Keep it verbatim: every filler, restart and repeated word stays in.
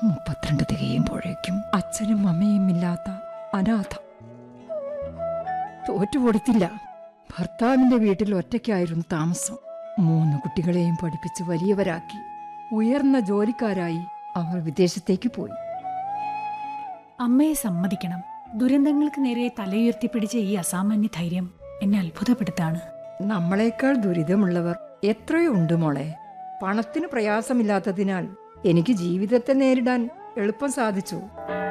മുപ്പത്തിരണ്ട് തികയുമ്പോഴേക്കും അച്ഛനും അമ്മയും ഇല്ലാത്ത അനാഥ. തോറ്റുകൊടുത്തില്ല. ഭർത്താവിന്റെ വീട്ടിൽ ഒറ്റയ്ക്കായിരുന്നു താമസം. മൂന്ന് കുട്ടികളെയും പഠിപ്പിച്ച് വലിയവരാക്കി. ഉയർന്ന ജോലിക്കാരായി അവർ വിദേശത്തേക്ക് പോയി. അമ്മയെ സമ്മതിക്കണം. ദുരന്തങ്ങൾക്ക് നേരെ തലയുയർത്തിപ്പിടിച്ച ഈ അസാമാന്യ ധൈര്യം എന്നെ അത്ഭുതപ്പെടുത്താണ്. നമ്മളെക്കാൾ ദുരിതമുള്ളവർ എത്രയോ ഉണ്ട് മോളെ. പണത്തിന് പ്രയാസമില്ലാത്തതിനാൽ എനിക്ക് ജീവിതത്തെ നേരിടാൻ എളുപ്പം സാധിച്ചു.